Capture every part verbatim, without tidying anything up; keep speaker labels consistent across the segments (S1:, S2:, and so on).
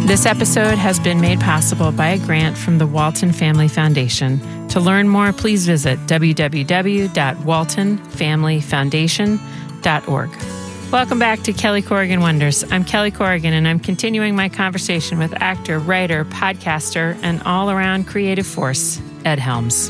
S1: This episode has been made possible by a grant from the Walton Family Foundation. To learn more, please visit w w w dot walton family foundation dot org. Welcome back to Kelly Corrigan Wonders. I'm Kelly Corrigan, and I'm continuing my conversation with actor, writer, podcaster, and all-around creative force, Ed Helms.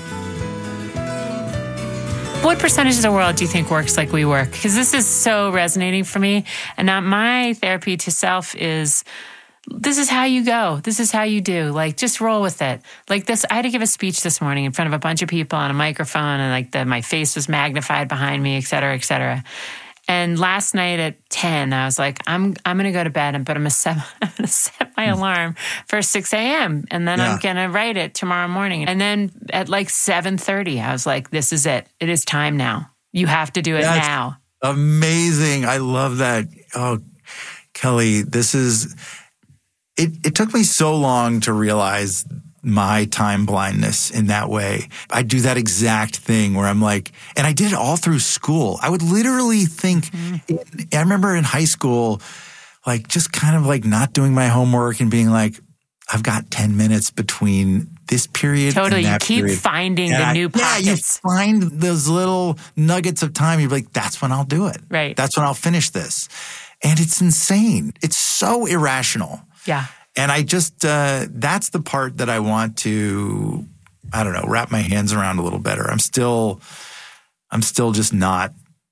S1: What percentage of the world do you think works like we work? Because this is so resonating for me. And now my therapy to self is, this is how you go. This is how you do. Like, just roll with it. Like this, I had to give a speech this morning in front of a bunch of people on a microphone, and like the, my face was magnified behind me, et cetera, et cetera. And last night at ten, I was like, I'm I'm going to go to bed, but I'm going to set, I'm gonna set my alarm for six a.m. And then yeah. I'm going to write it tomorrow morning. And then at like seven thirty, I was like, this is it. It is time now. You have to do it
S2: That's
S1: now.
S2: Amazing. I love that. Oh, Kelly, this is, it, it took me so long to realize my time blindness in that way. I do that exact thing where I'm like, and I did it all through school. I would literally think, mm-hmm. in, I remember in high school, like just kind of like not doing my homework and being like, I've got ten minutes between this period
S1: totally.
S2: and that
S1: you keep
S2: period.
S1: finding
S2: and
S1: the
S2: I,
S1: new pockets.
S2: Yeah, you find those little nuggets of time. You're like, that's when I'll do it.
S1: Right.
S2: That's when I'll finish this. And it's insane. It's so irrational.
S1: Yeah.
S2: And I just, uh, that's the part that I want to, I don't know, wrap my hands around a little better. I'm still, I'm still just not,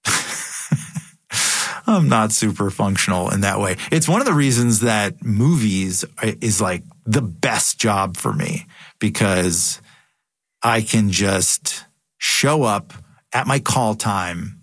S2: I'm not super functional in that way. It's one of the reasons that movies is like the best job for me, because I can just show up at my call time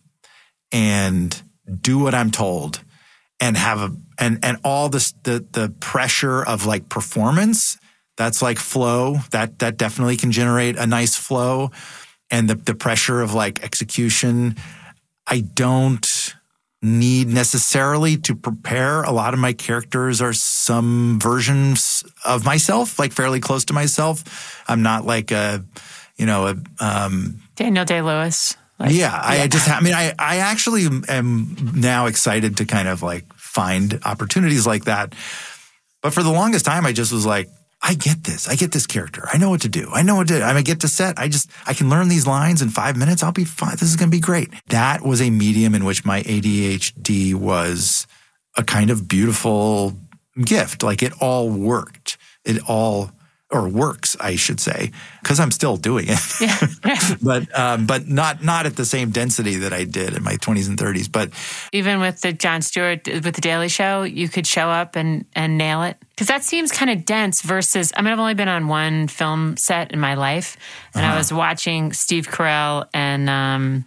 S2: and do what I'm told and have a, And and all this the the pressure of like performance, that's like flow. That that definitely can generate a nice flow. And the the pressure of like execution, I don't need necessarily to prepare. A lot of my characters are some versions of myself, like fairly close to myself. I'm not like a, you know, a um,
S1: Daniel Day-Lewis. Like,
S2: yeah, I, I just I mean I I actually am now excited to kind of like find opportunities like that. But for the longest time, I just was like, I get this. I get this character. I know what to do. I know what to do. I get to set. I just, I can learn these lines in five minutes. I'll be fine. This is going to be great. That was a medium in which my A D H D was a kind of beautiful gift. Like it all worked. It all, or works, I should say, because I'm still doing it. Yeah. but um, but not not at the same density that I did in my twenties and thirties. But
S1: even with the Jon Stewart, with the Daily Show, you could show up and, and nail it. Because that seems kind of dense versus, I mean, I've only been on one film set in my life. And uh-huh. I was watching Steve Carell and, um,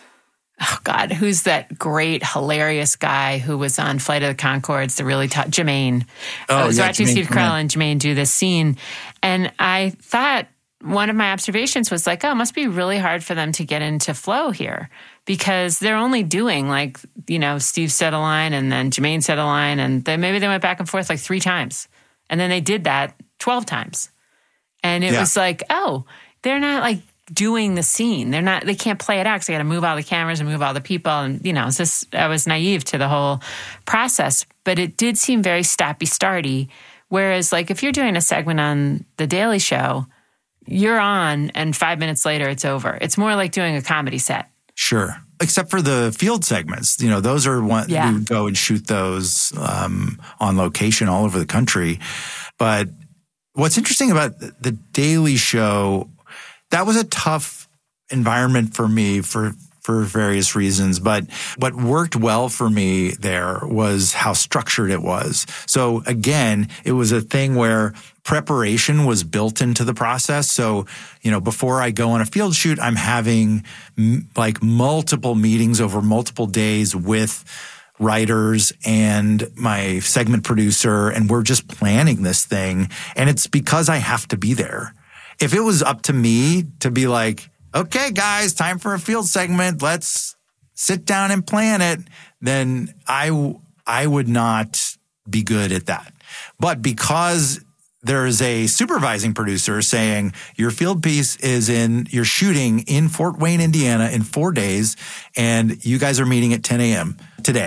S1: oh God, who's that great, hilarious guy who was on Flight of the Conchords, the really tough, Jermaine.
S2: Oh,
S1: I was
S2: yeah,
S1: watching
S2: Jermaine,
S1: Steve Carell
S2: yeah.
S1: and Jermaine do this scene. And I thought one of my observations was like, oh, it must be really hard for them to get into flow here because they're only doing like, you know, Steve said a line and then Jermaine said a line and then maybe they went back and forth like three times. And then they did that twelve times. And it
S2: yeah.
S1: was like, oh, they're not like doing the scene. They're not, they can't play it out because they got to move all the cameras and move all the people. And, you know, it's just, I was naive to the whole process, but it did seem very stoppy starty. Whereas like if you're doing a segment on The Daily Show, you're on and five minutes later it's over. It's more like doing a comedy set.
S2: Sure. Except for the field segments. You know, those are one,
S1: yeah.
S2: we would go and shoot those um, on location all over the country. But what's interesting about The Daily Show, that was a tough environment for me for for various reasons. But what worked well for me there was how structured it was. So again, it was a thing where preparation was built into the process. So, you know, before I go on a field shoot, I'm having m- like multiple meetings over multiple days with writers and my segment producer, and we're just planning this thing. And it's because I have to be there. If it was up to me to be like, okay, guys, time for a field segment, let's sit down and plan it, then I, I would not be good at that. But because there's a supervising producer saying your field piece is in, you're shooting in Fort Wayne, Indiana in four days, and you guys are meeting at ten a.m. today.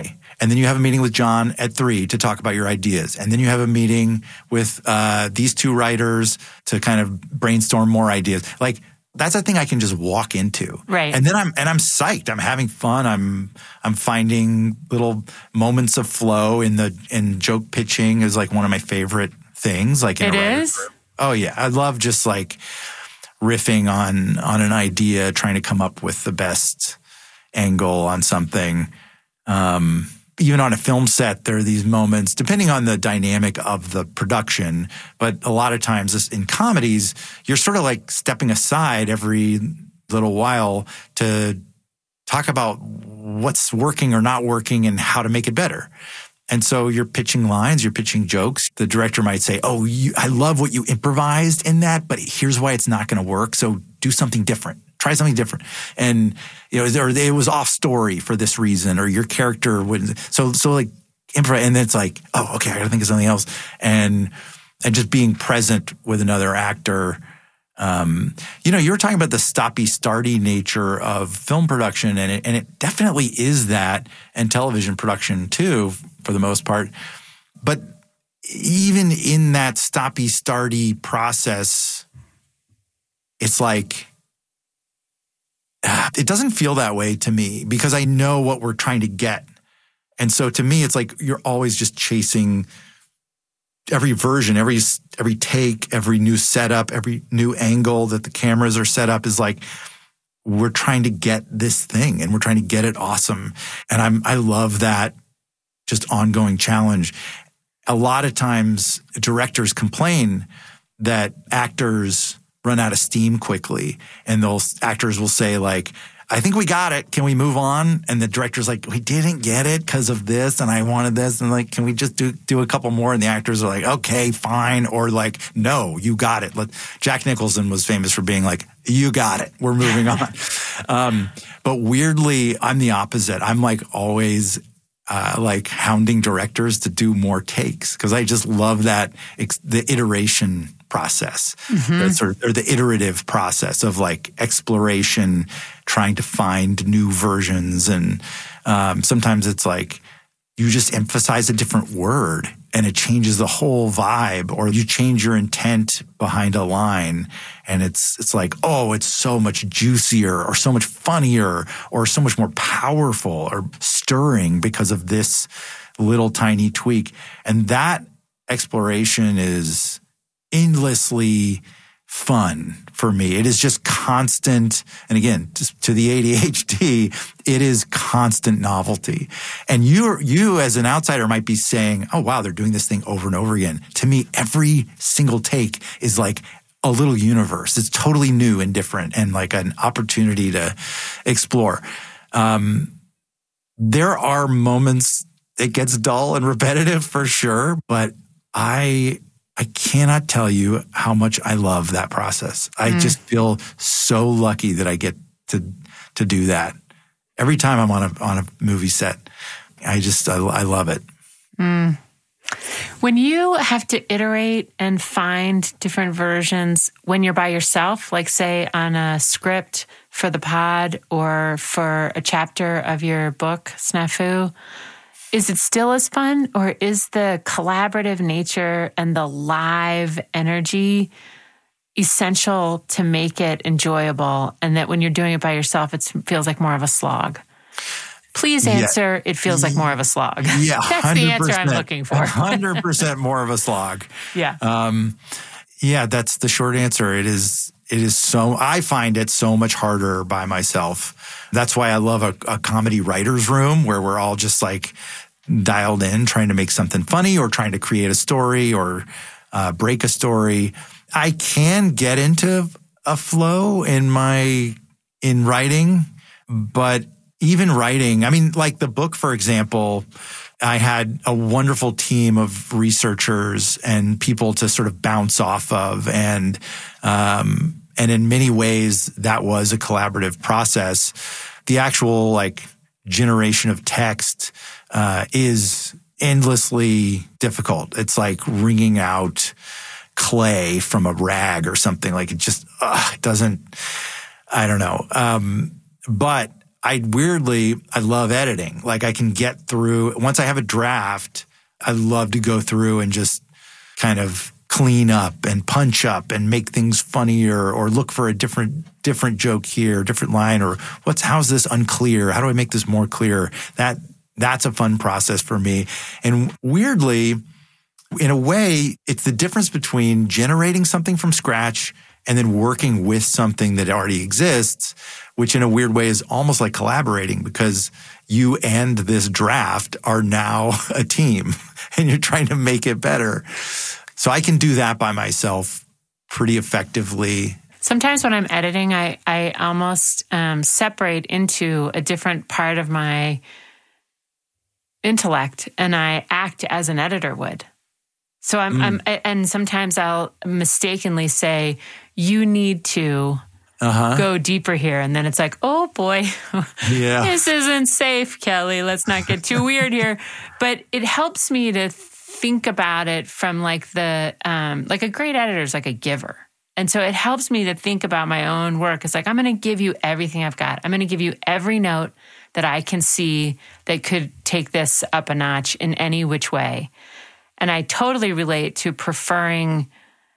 S2: And then you have a meeting with John at three to talk about your ideas. And then you have a meeting with uh, these two writers to kind of brainstorm more ideas. Like, that's a thing I can just walk into.
S1: Right.
S2: And then I'm and I'm psyched. I'm having fun. I'm I'm finding little moments of flow in the in joke pitching is like one of my favorite things. Like in
S1: it
S2: a
S1: is?
S2: Room. Oh yeah. I love just like riffing on on an idea, trying to come up with the best angle on something. Um Even on a film set, there are these moments, depending on the dynamic of the production. But a lot of times in comedies, you're sort of like stepping aside every little while to talk about what's working or not working and how to make it better. And so you're pitching lines, you're pitching jokes. The director might say, oh, you, I love what you improvised in that, but here's why it's not going to work. So do something different. Try something different. And, you know, or it was off story for this reason, or your character wouldn't. So, so like improv, and then it's like, oh, okay, I gotta think of something else. And, and just being present with another actor. Um, you know, you were talking about the stoppy starty nature of film production, and it, and it definitely is that, and television production too, for the most part. But even in that stoppy starty process, it's like, it doesn't feel that way to me because I know what we're trying to get. And so to me, it's like you're always just chasing every version, every every take, every new setup, every new angle that the cameras are set up is like we're trying to get this thing and we're trying to get it awesome. And I'm I love that just ongoing challenge. A lot of times directors complain that actors run out of steam quickly. And those actors will say like, I think we got it. Can we move on? And the director's like, we didn't get it because of this. And I wanted this. And like, can we just do, do a couple more? And the actors are like, okay, fine. Or like, no, you got it. Let, Jack Nicholson was famous for being like, you got it. We're moving on. um, but weirdly, I'm the opposite. I'm like always Uh, like hounding directors to do more takes because I just love that ex- the iteration process, mm-hmm. the sort of, or the iterative process of like exploration, trying to find new versions, and um, sometimes it's like you just emphasize a different word and it changes the whole vibe, or you change your intent behind a line and it's it's like, oh, it's so much juicier or so much funnier or so much more powerful or stirring because of this little tiny tweak. And that exploration is endlessly fun for me. It is just constant. And again, just to the A D H D, it is constant novelty. And you, you as an outsider might be saying, oh, wow, they're doing this thing over and over again. To me, every single take is like a little universe. It's totally new and different and like an opportunity to explore. Um, there are moments it gets dull and repetitive for sure, but I I cannot tell you how much I love that process. I mm. just feel so lucky that I get to to do that. Every time I'm on a on a movie set, I just I, I love it.
S1: Mm. When you have to iterate and find different versions when you're by yourself, like say on a script for the pod or for a chapter of your book, Snafu, is it still as fun, or is the collaborative nature and the live energy essential to make it enjoyable, and that when you're doing it by yourself, it feels like more of a slog? Please answer, yeah. It feels like more of a slog.
S2: Yeah,
S1: that's the answer I'm looking for.
S2: one hundred percent more of a slog.
S1: Yeah.
S2: Um, yeah, that's the short answer. It is It is so, I find it so much harder by myself. That's why I love a, a comedy writer's room where we're all just like dialed in, trying to make something funny or trying to create a story or uh, break a story. I can get into a flow in my, in writing, but even writing, I mean, like the book, for example, I had a wonderful team of researchers and people to sort of bounce off of. And, um, and in many ways that was a collaborative process. The actual like generation of text, uh, is endlessly difficult. It's like wringing out clay from a rag or something. Like it just, uh, it doesn't, I don't know. Um, but I weirdly, I love editing. Like I can get through, once I have a draft, I love to go through and just kind of clean up and punch up and make things funnier or look for a different different joke here, different line, or what's how's this unclear? How do I make this more clear? That that's a fun process for me. And weirdly, in a way, it's the difference between generating something from scratch and then working with something that already exists, which in a weird way is almost like collaborating because you and this draft are now a team and you're trying to make it better. So I can do that by myself pretty effectively.
S1: Sometimes when I'm editing, I, I almost um, separate into a different part of my intellect and I act as an editor would. So I'm, mm. I'm and sometimes I'll mistakenly say, you need to uh-huh. go deeper here. And then it's like, oh boy, yeah. This isn't safe, Kelly. Let's not get too weird here. But it helps me to think about it from like the, um, like a great editor is like a giver. And so it helps me to think about my own work. It's like, I'm going to give you everything I've got. I'm going to give you every note that I can see that could take this up a notch in any which way. And I totally relate to preferring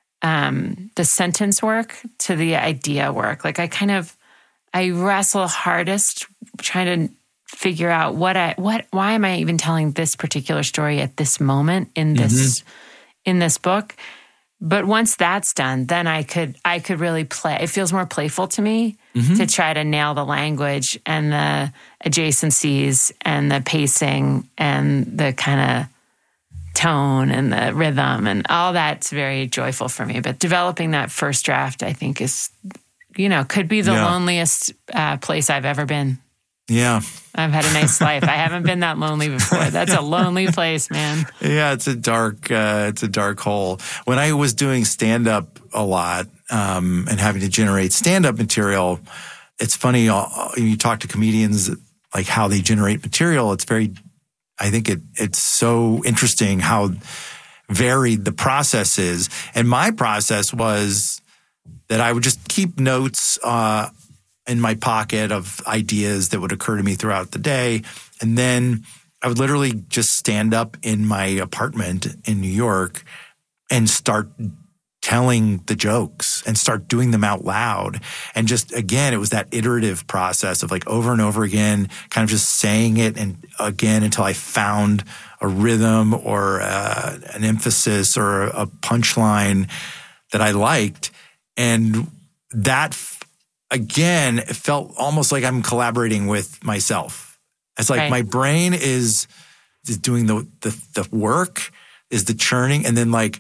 S1: um, the sentence work to the idea work. Like I kind of, I wrestle hardest trying to figure out what I, what, why am I even telling this particular story at this moment in this, mm-hmm. in this book? But once that's done, then I could, I could really play. It feels more playful to me mm-hmm. to try to nail the language and the adjacencies and the pacing and the kind of tone and the rhythm and all that's very joyful for me. But developing that first draft, I think is, you know, could be the yeah. loneliest uh, place I've ever been.
S2: Yeah.
S1: I've had a nice life. I haven't been that lonely before. That's a lonely place, man.
S2: Yeah, it's a dark, uh, it's a dark hole. When I was doing stand-up a lot um, and having to generate stand-up material, it's funny, uh, you talk to comedians, like how they generate material, it's very I think it it's so interesting how varied the process is. And my process was that I would just keep notes uh, in my pocket of ideas that would occur to me throughout the day. And then I would literally just stand up in my apartment in New York and start telling the jokes and start doing them out loud. And just, again, it was that iterative process of like over and over again, kind of just saying it and again until I found a rhythm or uh, an emphasis or a punchline that I liked. And that, again, it felt almost like I'm collaborating with myself. It's like right. my brain is, is doing the, the, the work, is the churning, and then like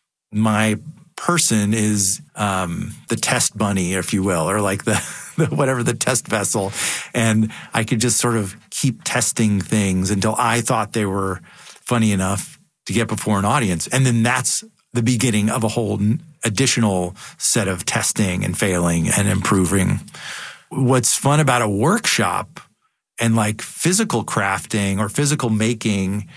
S2: my person is um, the test bunny, if you will, or like the, the whatever the test vessel. And I could just sort of keep testing things until I thought they were funny enough to get before an audience. And then that's the beginning of a whole additional set of testing and failing and improving. What's fun about a workshop and like physical crafting or physical making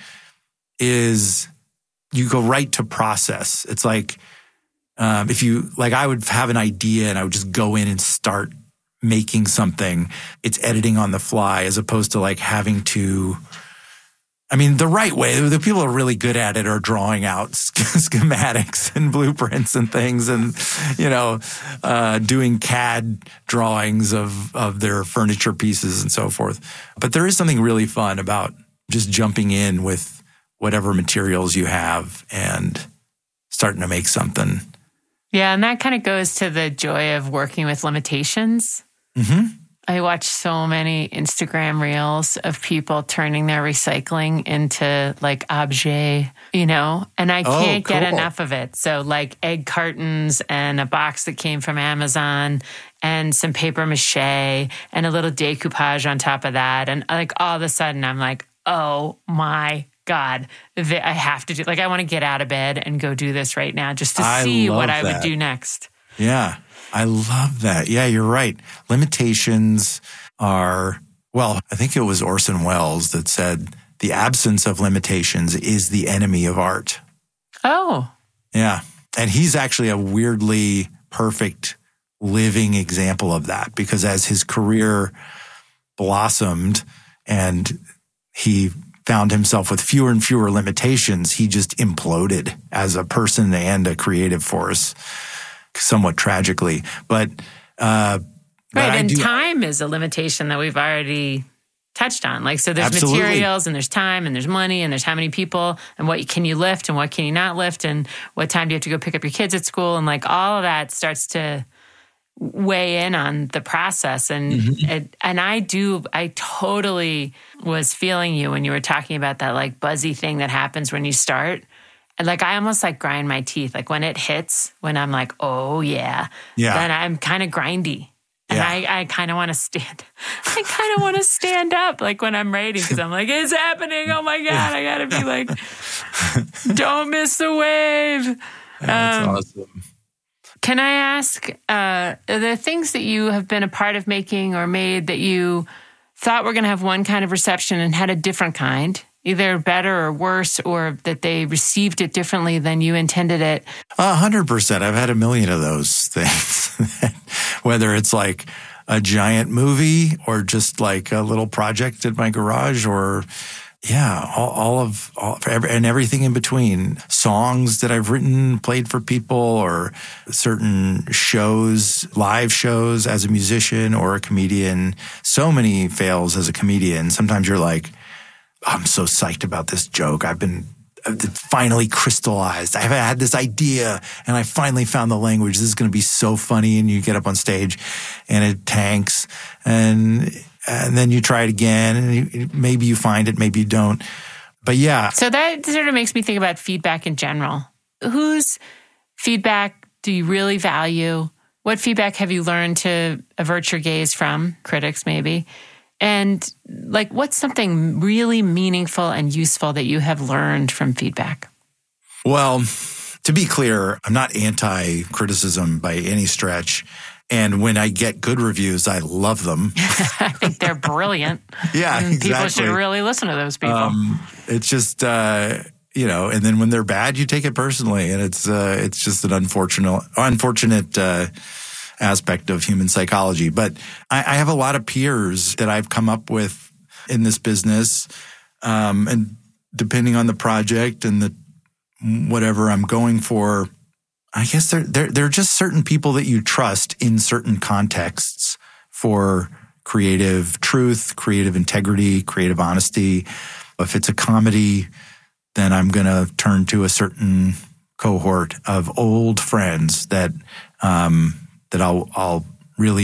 S2: is you go right to process. It's like, Um, if you, like I would have an idea and I would just go in and start making something. It's editing on the fly as opposed to like having to, I mean, the right way, the people who are really good at it are drawing out schematics and blueprints and things and, you know, uh, doing C A D drawings of, of their furniture pieces and so forth. But there is something really fun about just jumping in with whatever materials you have and starting to make something.
S1: Yeah, and that kind of goes to the joy of working with limitations.
S2: Mm-hmm.
S1: I watch so many Instagram reels of people turning their recycling into like objet, you know, and I can't oh, cool. get enough of it. So like egg cartons and a box that came from Amazon and some paper mache and a little decoupage on top of that. And like all of a sudden I'm like, oh my God, I have to do, like, I want to get out of bed and go do this right now just to
S2: I
S1: see what
S2: that.
S1: I would do next.
S2: Yeah, I love that. Yeah, you're right. Limitations are, well, I think it was Orson Welles that said the absence of limitations is the enemy of art.
S1: Oh.
S2: Yeah. And he's actually a weirdly perfect living example of that because as his career blossomed and he found himself with fewer and fewer limitations, he just imploded as a person and a creative force, somewhat tragically. But, uh, but
S1: right.
S2: I
S1: And
S2: do,
S1: time is a limitation that we've already touched on. Like, so there's
S2: Absolutely.
S1: materials and there's time and there's money and there's how many people and what can you lift and what can you not lift and what time do you have to go pick up your kids at school, and like all of that starts to weigh in on the process. And
S2: Mm-hmm.
S1: it, and I do, I totally was feeling you when you were talking about that like buzzy thing that happens when you start. And like, I almost like grind my teeth. Like when it hits, when I'm like, oh yeah,
S2: Yeah.
S1: then I'm kind of grindy. And
S2: Yeah.
S1: I, I kind of want to stand, I kind of want to stand up like when I'm writing because I'm like, it's happening. Oh my God. I got to be like, don't miss the wave.
S2: That's
S1: Um,
S2: awesome.
S1: Can I ask, uh, the things that you have been a part of making or made that you thought were going to have one kind of reception and had a different kind, either better or worse, or that they received it differently than you intended it?
S2: A hundred percent. I've had a million of those things, whether it's like a giant movie or just like a little project in my garage or yeah, all, all of, all, and everything in between. Songs that I've written, played for people, or certain shows, live shows as a musician or a comedian. So many fails as a comedian. Sometimes you're like, I'm so psyched about this joke. I've been it's finally crystallized. I've had this idea and I finally found the language. This is going to be so funny. And you get up on stage and it tanks and, and then you try it again and you, maybe you find it, maybe you don't. But yeah.
S1: So that sort of makes me think about feedback in general. Whose feedback do you really value? What feedback have you learned to avert your gaze from? Critics, maybe. And like, what's something really meaningful and useful that you have learned from feedback?
S2: Well, to be clear, I'm not anti-criticism by any stretch. And when I get good reviews, I love them.
S1: I think they're brilliant.
S2: Yeah,
S1: and
S2: exactly.
S1: People should really listen to those people.
S2: Um, it's just, uh, you know, and then when they're bad, you take it personally. And it's uh, it's just an unfortunate, unfortunate uh aspect of human psychology. But I, I have a lot of peers that I've come up with in this business. Um, and depending on the project and the whatever I'm going for, I guess there there there are just certain people that you trust in certain contexts for creative truth, creative integrity, creative honesty. If it's a comedy, then I'm going to turn to a certain cohort of old friends that um, that I'll I'll really